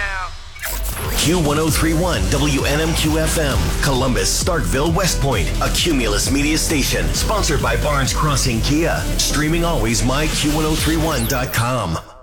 now. Q1031 WNMQ FM, Columbus, Starkville, West Point, a Cumulus media station, sponsored by Barnes Crossing Kia. Streaming always myQ1031.com.